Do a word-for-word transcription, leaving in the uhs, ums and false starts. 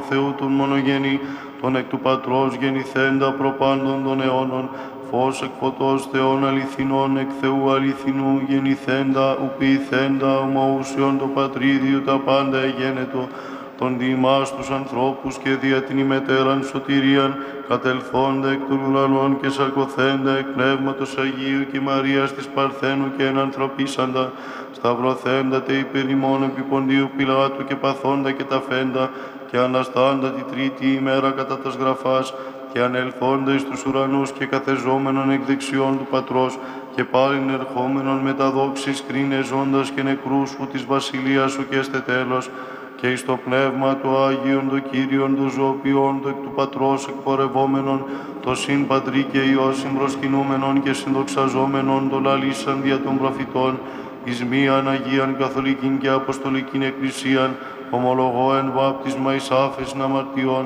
Θεού τον μονογενή, τον εκ του Πατρός γεννηθέντα προπάντων των αιώνων, φως εκ φωτός Θεών αληθινών, εκ Θεού αληθινού γεννηθέντα, ουποιηθέντα, ομοούσιον το Πατρίδιο τα πάντα εγένετο, τον δι' ημάς τους ανθρώπους και δια την ημετέραν σωτηρίαν, κατελθόντα εκ των ουρανών και σαρκωθέντα εκ Πνεύματος Αγίου και Μαρίας της Παρθένου και ενανθρωπίσαντα, σταυρωθέντα τε υπερ ημών επί Ποντίου Πιλάτου και παθόντα και ταφέντα, και αναστάντα τη τρίτη ημέρα κατά τας γραφάς, και ανελθόντα εις τους ουρανούς και καθεζόμενον εκ δεξιών του Πατρός, και πάλιν ερχόμενον με τα δόξης κρίνε ζώντας και νεκρούς που της βασιλείας σου και έστε τέλος, και εις το Πνεύμα του Άγιον το Κύριον το ζωοποιών το εκ του Πατρός εκπορευόμενον, το συν Πατρί και Υιό συμπροσκυνούμενον και συνδοξαζόμενον το λαλήσαν δια των προφητών, εις μίαν Αγίαν Καθολικήν και Αποστολικήν Εκκλησίαν, ομολογώ εν βάπτισμα εις άφεσιν αμαρτιών,